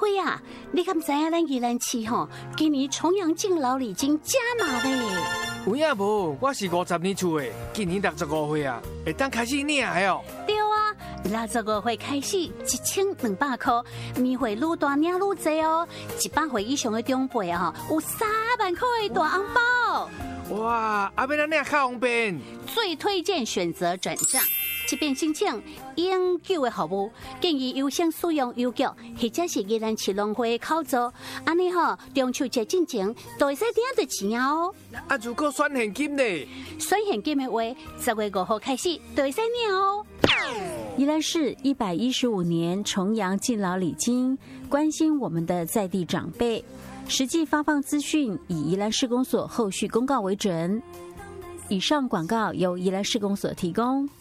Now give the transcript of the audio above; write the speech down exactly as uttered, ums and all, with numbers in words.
辉啊，你敢知影咱宜兰市吼，今年重阳敬老礼金加码嘞？ 有影无？我是五十年厝的，今年六十五岁啊，会当开始领的哦。 对啊，六十五岁开始一千两百块，年岁愈大领愈济哦。一百岁以上的长辈啊，有三万块的大红包。 哇，啊，要咱领较方便。 最推荐选择转账。即便申请永久的服务，建议优先使用邮局或者是宜兰市农会的口座，安尼吼中秋节进前都会使领到钱哦。 啊，如果选现金呢？ 选现金的话，十月五号开始都会使领哦。 宜兰市一百一十五年重阳敬老礼金，关心我们的在地长辈，实际发放资讯以宜兰市公所后续公告为准。以上广告由宜兰市公所提供。